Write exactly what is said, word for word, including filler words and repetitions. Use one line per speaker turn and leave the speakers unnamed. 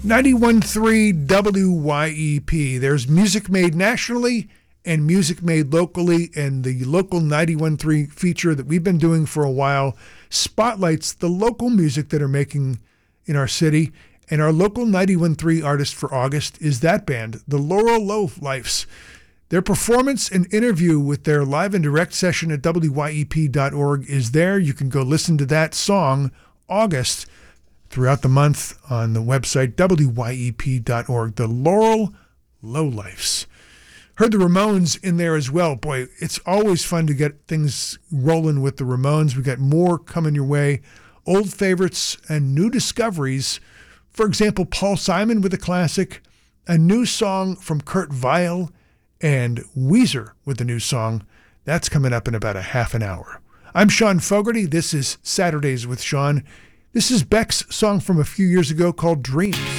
ninety-one point three W Y E P. There's music made nationally and music made locally, and the local ninety-one point three feature that we've been doing for a while spotlights the local music that are making in our city. And our local ninety-one point three artist for August is that band, the Laurel Lowlifes. Their performance and interview with their live and direct session at W Y E P dot org is there. You can go listen to that song, August, throughout the month on the website W Y E P dot org. The Laurel Lowlifes. Heard the Ramones in there as well. Boy, it's always fun to get things rolling with the Ramones. We got more coming your way. Old favorites and new discoveries. For example, Paul Simon with a classic, a new song from Kurt Weill, and Weezer with a new song. That's coming up in about a half an hour. I'm Sean Fogarty. This is Saturdays with Sean. This is Beck's song from a few years ago called Dreams.